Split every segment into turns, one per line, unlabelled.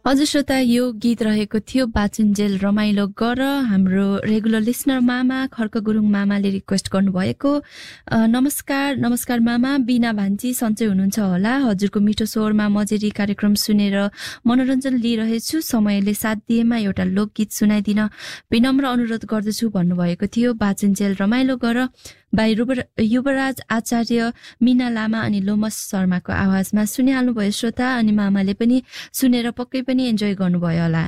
हजुर श्रोता, यो गीत रहेको थियो बाचुन्जेल रमाइलो गर। हाम्रो रेगुलर लिसनर मामा खर्क गुरुङ मामाले रिक्वेस्ट गर्नुभएको। नमस्कार मामा, बिना भान्जी सन्चै हुनुहुन्छ होला? हजुरको मिठो स्वरमा मजेरी कार्यक्रम सुनेर मनोरञ्जन लिइरहेछु। समयले साथ दिएमा एउटा लोकगीत सुनाइदिन विनम्र अनुरोध गर्दछु भन्नुभएको थियो। बाचुन्जेल रमाइलो गर भाइ युवराज आचार्य, मिना लामा अनि लोमस शर्माको आवाजमा सुनिहाल्नुभयो श्रोता। अनि मामाले पनि सुनेर पक्कै पनि इन्जोय गर्नुभयो होला।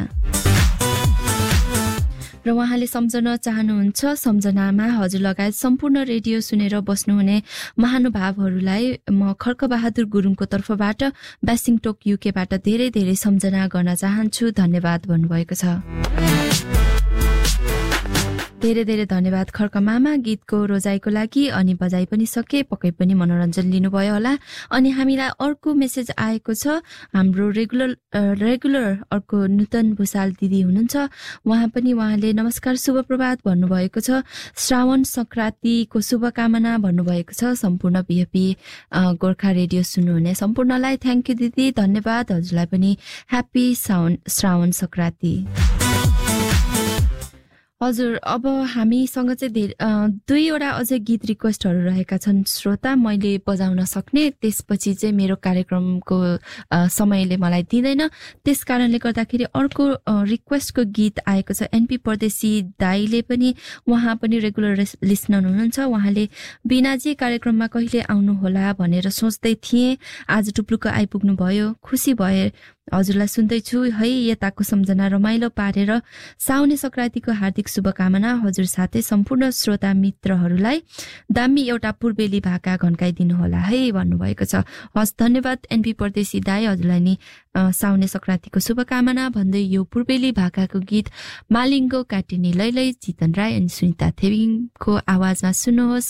र उहाँले सम्झन चाहनुहुन्छ, सम्झनामा हजुर लगायत सम्पूर्ण रेडियो सुनेर बस्नुहुने महानुभावहरूलाई म खर्कबहादुर गुरुङको तर्फबाट ब्यासिङटोक युकेबाट धेरै धेरै सम्झना गर्न चाहन्छु। धन्यवाद भन्नुभएको छ। धेरै धेरै धन्यवाद खर्क मामा, गीतको रोजाइको लागि। अनि बजाइ पनि सके, पक्कै पनि मनोरञ्जन लिनुभयो होला। अनि हामीलाई अर्को मेसेज आएको छ। हाम्रो रेगुलर अर्को नूतन भूषाल दिदी हुनुहुन्छ। उहाँले नमस्कार शुभ प्रभात भन्नुभएको छ। श्रावण संक्रान्तिको शुभकामना भन्नुभएको छ। सम्पूर्ण बिएपी गोर्खा रेडियो सुन्नुहुने सम्पूर्णलाई थ्याङ्क यू दिदी, धन्यवाद। हजुरलाई पनि ह्याप्पी श्रावण संक्रान्ति। हजुर, अब हामीसँग चाहिँ दुईवटा अझै गीत रिक्वेस्टहरू रहेका छन् श्रोता, मैले बजाउन सक्ने। त्यसपछि चाहिँ मेरो कार्यक्रमको समयले मलाई दिँदैन। त्यस कारणले गर्दाखेरि अर्को रिक्वेस्टको गीत आएको छ। एनपी परदेशी दाईले पनि, उहाँ पनि रेगुलर लिसनर हुनुहुन्छ। उहाँले बिनाजी कार्यक्रममा कहिले आउनुहोला भनेर सोच्दै थिएँ, आज टुप्लुक्क आइपुग्नु भयो, खुसी भए। हजुरलाई सुन्दैछु है। यताको सम्झना रमाइलो पारेर साउने संक्रान्तिको हार्दिक शुभकामना हजुर साथै सम्पूर्ण श्रोता मित्रहरूलाई दामी एउटा पूर्वेली भाका घन्काइदिनु होला है भन्नुभएको छ। हस्, धन्यवाद एनपी परदेशी दाई, हजुरलाई नि साउने संक्रान्तिको शुभकामना भन्दै यो पूर्वेली भाकाको गीत मालिङ्गो काटिनी लैलै चितन राई अनि सुनिता थेविङको आवाजमा सुन्नुहोस्।